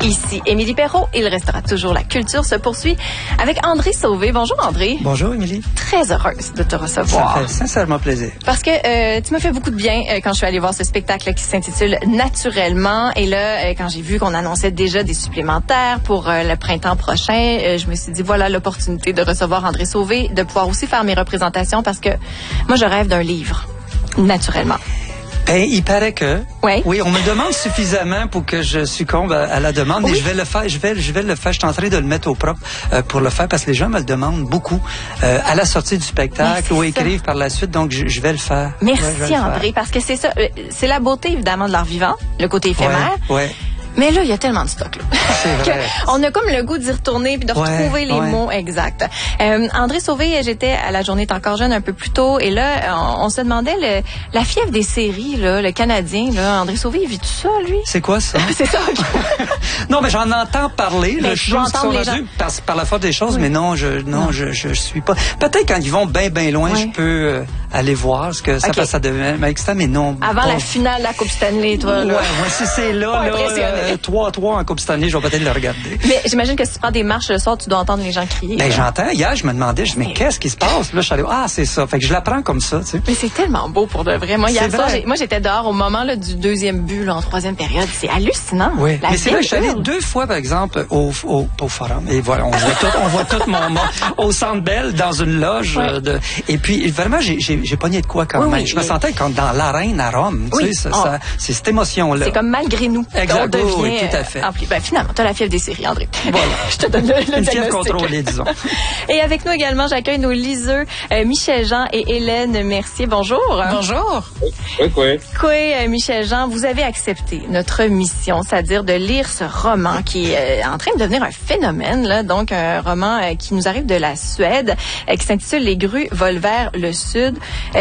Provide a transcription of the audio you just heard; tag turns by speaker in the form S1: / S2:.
S1: Ici Émilie Perrault. Il restera toujours la culture se poursuit avec André Sauvé. Bonjour André.
S2: Bonjour Émilie.
S1: Très heureuse de te recevoir.
S2: Ça fait sincèrement plaisir.
S1: Parce que tu m'as fait beaucoup de bien quand je suis allée voir ce spectacle qui s'intitule Naturellement. Et là, quand j'ai vu qu'on annonçait déjà des supplémentaires pour le printemps prochain, je me suis dit voilà l'opportunité de recevoir André Sauvé, de pouvoir aussi faire mes représentations parce que moi je rêve d'un livre. Naturellement.
S2: Ben, il paraît que.
S1: Ouais.
S2: Oui, on me demande suffisamment pour que je succombe à la demande, mais je vais le faire. Je vais le faire. Je suis en train de le mettre au propre pour le faire parce que les gens me le demandent beaucoup à la sortie du spectacle ou écrivent par la suite. Donc, je vais le faire.
S1: Merci André, parce que c'est ça. C'est la beauté évidemment de l'art vivant, le côté éphémère.
S2: Ouais.
S1: Mais là, il y a tellement de stock, là.
S2: C'est vrai.
S1: On a comme le goût d'y retourner puis de retrouver les mots exacts. André Sauvé, j'étais à la journée T'es encore jeune un peu plus tôt et là, on se demandait la fièvre des séries, là, le Canadien, là. André Sauvé, il vit tout ça, lui?
S2: C'est quoi ça?
S1: C'est ça.
S2: Non, mais j'en entends parler,
S1: mais
S2: je choses qui sont rendues par la force des choses, mais non, je suis pas. Peut-être quand ils vont bien loin, je peux aller voir, parce que ça devient excitant, mais non.
S1: Avant la finale de la Coupe Stanley, toi, là.
S2: Ouais, si c'est là, 3-3 en Coupe Stanley, je vais peut-être le regarder.
S1: Mais j'imagine que si tu prends des marches le soir, tu dois entendre les gens crier.
S2: Ben, j'entends. Hier, je me demandais, mais qu'est-ce qui se passe? Là, je suis allé, c'est ça. Fait que je l'apprends comme ça, tu sais.
S1: Mais c'est tellement beau pour de vrai. Moi, hier soir, j'étais dehors au moment là, du deuxième but, là, en troisième période. C'est hallucinant.
S2: Oui. Mais c'est vrai, je suis allé 2 fois, par exemple, au Forum. Et voilà, on voit tout mon au Centre Bell, dans une loge. Et puis, vraiment, j'ai pogné de quoi quand même. Je me sentais comme dans l'arène à Rome. Tu sais, c'est cette émotion-là.
S1: C'est comme malgré nous.
S2: Exact. Oui, tout à fait.
S1: Ben, finalement, t'as la fièvre des séries, André.
S2: Voilà.
S1: Je te donne le
S2: une fièvre contrôlée, disons.
S1: Et avec nous également, j'accueille nos liseux, Michel Jean et Hélène Mercier. Bonjour.
S3: Bonjour.
S1: Oui, Michel Jean, vous avez accepté notre mission, c'est-à-dire de lire ce roman qui est en train de devenir un phénomène, là. Donc, un roman qui nous arrive de la Suède, qui s'intitule Les grues volent vers le sud.